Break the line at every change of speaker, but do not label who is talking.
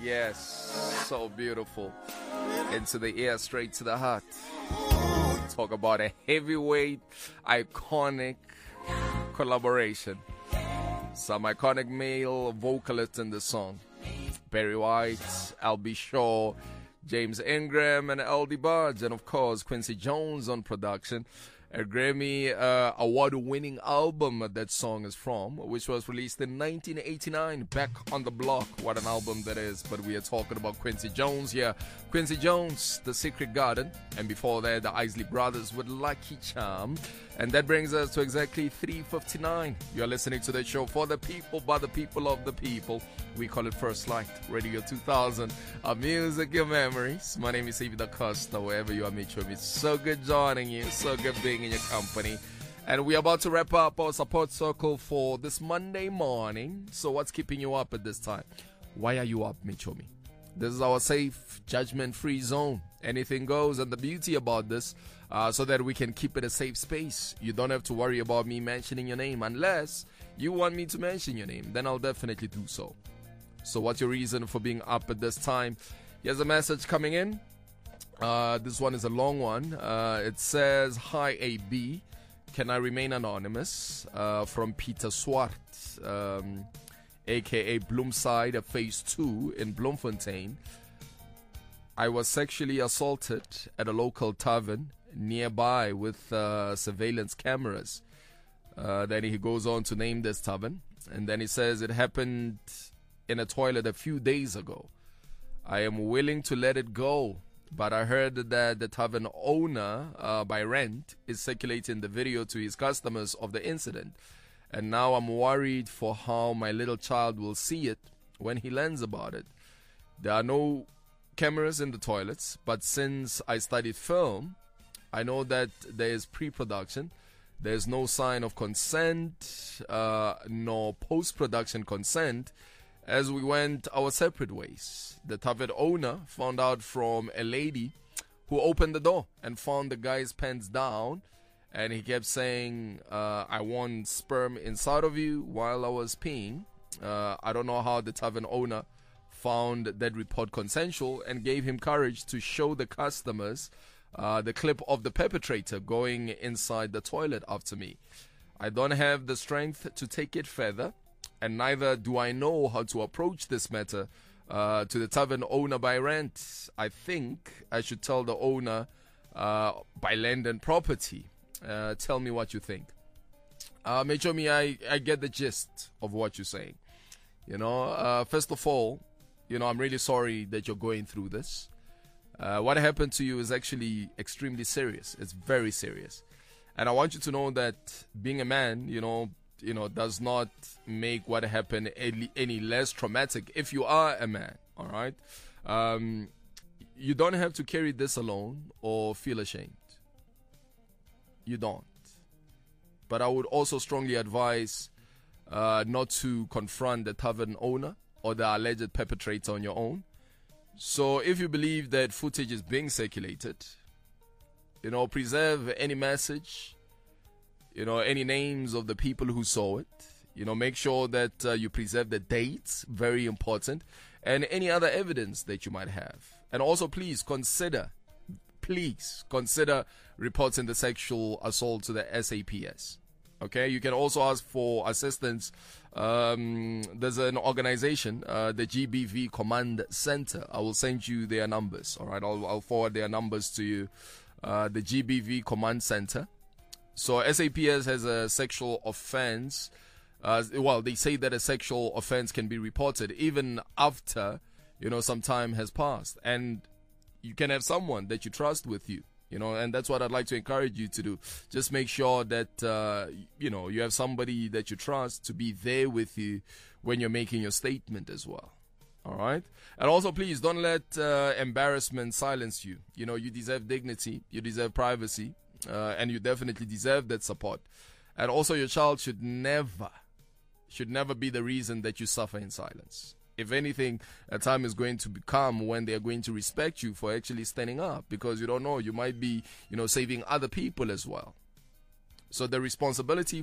Yes, so beautiful. Into the ear, straight to the heart. Talk about a heavyweight, iconic collaboration. Some iconic male vocalists in the song. Barry White, Albie Shaw, James Ingram, and L.D. Budge. And of course, Quincy Jones on production. A Grammy award-winning album that song is from, which was released in 1989, Back on the Block. What an album that is. But we are talking about Quincy Jones here. Quincy Jones, The Secret Garden. And before that, the Isley Brothers with Lucky Charm. And that brings us to exactly 3:59. You're listening to the show for the people, by the people of the people. We call it First Light, Radio 2000. Our music, your memories. My name is Evie Da Costa, wherever you are, Mitchell. It's so good joining you, so good being in your company. And we're about to wrap up our support circle for this Monday morning. So what's keeping you up at this time? Why are you up, Michomi? This is our safe, judgment-free zone. Anything goes, and the beauty about this, so that we can keep it a safe space. You don't have to worry about me mentioning your name unless you want me to mention your name. Then I'll definitely do so. So what's your reason for being up at this time? Here's a message coming in. This one is a long one. It says, "Hi AB, can I remain anonymous?" From Peter Swart, aka Bloomside, Phase 2 in Bloemfontein. I was sexually assaulted at a local tavern nearby with surveillance cameras. Then he goes on to name this tavern. And then he says it happened in a toilet a few days ago. I am willing to let it go, but I heard that the tavern owner, by rent, is circulating the video to his customers of the incident. And now I'm worried for how my little child will see it when he learns about it. There are no cameras in the toilets, but since I studied film, I know that there is pre-production. There's no sign of consent, nor post-production consent, as we went our separate ways. The tavern owner found out from a lady who opened the door and found the guy's pants down, and he kept saying, I want sperm inside of you while I was peeing. I don't know how the tavern owner found that report consensual and gave him courage to show the customers the clip of the perpetrator going inside the toilet after me. I don't have the strength to take it further, and neither do I know how to approach this matter to the tavern owner by rent. I think I should tell the owner by land and property. Tell me what you think. Mechomi, I get the gist of what you're saying. You know, first of all, you know, I'm really sorry that you're going through this. What happened to you is actually extremely serious. It's very serious. And I want you to know that being a man, you know, does not make what happened any less traumatic if you are a man, all right? You don't have to carry this alone or feel ashamed. You don't. But I would also strongly advise not to confront the tavern owner or the alleged perpetrator on your own. So if you believe that footage is being circulated, you know, preserve any message, you know, any names of the people who saw it. You know, make sure that you preserve the dates, very important, and any other evidence that you might have. And also, please consider reporting the sexual assault to the SAPS. Okay, you can also ask for assistance. There's an organization, the GBV Command Center. I will send you their numbers. All right, I'll forward their numbers to you. The GBV Command Center. So SAPS has a sexual offense. Well, they say that a sexual offense can be reported even after, you know, some time has passed, and you can have someone that you trust with you. You know, and that's what I'd like to encourage you to do. Just make sure that, you know, you have somebody that you trust to be there with you when you're making your statement as well. All right? And also, please, don't let embarrassment silence you. You know, you deserve dignity. You deserve privacy. And you definitely deserve that support. And also, your child should never be the reason that you suffer in silence. If anything, a time is going to come when they are going to respect you for actually standing up, because you don't know, you might be, you know, saving other people as well. So the responsibility